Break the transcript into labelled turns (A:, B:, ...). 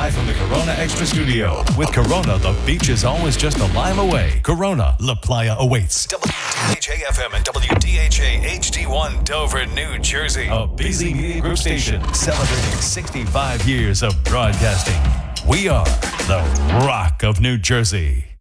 A: Live from the Corona Extra Studio. With Corona, the beach is always just a lime away. Corona, La Playa awaits. WDHA-FM and WDHA-HD1 Dover, New Jersey. A busy media group station celebrating 65 years of broadcasting. We are the Rock of New Jersey.